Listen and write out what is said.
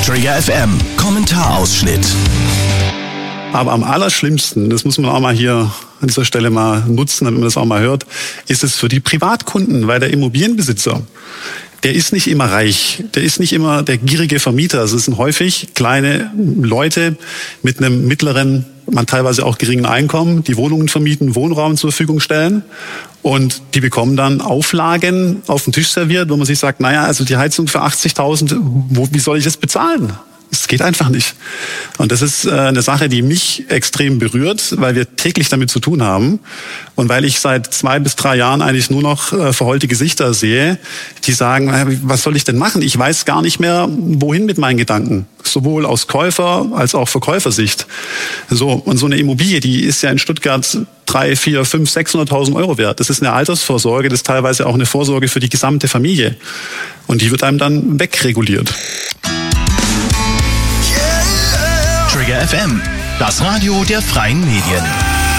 Trigger FM, Kommentarausschnitt. Aber am allerschlimmsten, das muss man auch mal hier an dieser Stelle mal nutzen, damit man das auch mal hört, ist es für die Privatkunden, weil der Immobilienbesitzer, der ist nicht immer reich, der ist nicht immer der gierige Vermieter. Also es sind häufig kleine Leute mit einem mittleren, man teilweise auch geringen Einkommen, die Wohnungen vermieten, Wohnraum zur Verfügung stellen. Und die bekommen dann Auflagen auf den Tisch serviert, wo man sich sagt, naja, also die Heizung für 80.000, wie soll ich das bezahlen? Es geht einfach nicht. Und das ist eine Sache, die mich extrem berührt, weil wir täglich damit zu tun haben und weil ich seit 2 bis 3 Jahren eigentlich nur noch verheulte Gesichter sehe, die sagen, was soll ich denn machen? Ich weiß gar nicht mehr, wohin mit meinen Gedanken. Sowohl aus Käufer- als auch Verkäufersicht. So, und so eine Immobilie, die ist ja in Stuttgart 3, 4, 5, 600.000 Euro wert. Das ist eine Altersvorsorge, das ist teilweise auch eine Vorsorge für die gesamte Familie. Und die wird einem dann wegreguliert. Trigger FM, das Radio der freien Medien.